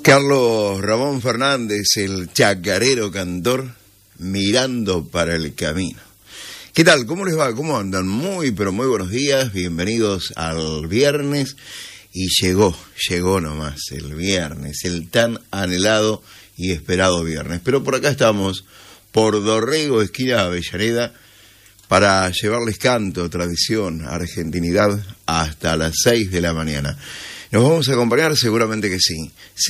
Carlos Ramón Fernández, el chacarero cantor, mirando para el camino. ¿Qué tal? ¿Cómo les va? ¿Cómo andan? Muy, pero muy buenos días. Bienvenidos al viernes. Y llegó nomás el viernes, el tan anhelado y esperado viernes. Pero por acá estamos, por Dorrego, esquina Avellaneda, para llevarles canto, tradición, argentinidad, hasta las 6 de la mañana. ¿Nos vamos a acompañar? Seguramente que sí.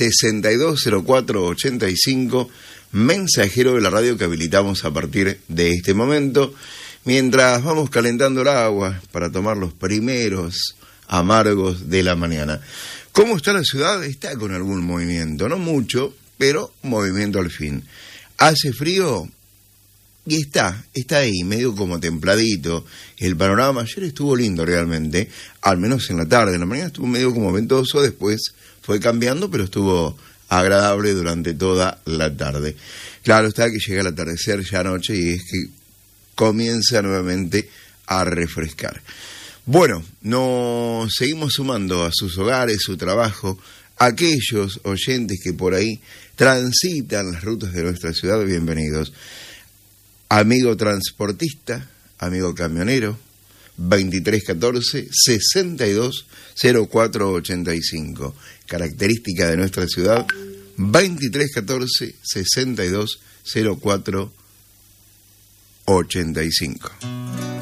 620485, mensajero de la radio que habilitamos a partir de este momento, mientras vamos calentando el agua para tomar los primeros amargos de la mañana. ¿Cómo está la ciudad? Está con algún movimiento, no mucho, pero movimiento al fin. Hace frío y está ahí, medio como templadito. El panorama ayer estuvo lindo realmente, al menos en la tarde. En la mañana estuvo medio como ventoso, después fue cambiando, pero estuvo agradable durante toda la tarde. Claro está que llega el atardecer ya anoche y es que comienza nuevamente a refrescar. Bueno, nos seguimos sumando a sus hogares, su trabajo, aquellos oyentes que por ahí transitan las rutas de nuestra ciudad, bienvenidos. Amigo transportista, amigo camionero, 2314-620485. Característica de nuestra ciudad, 2314-620485.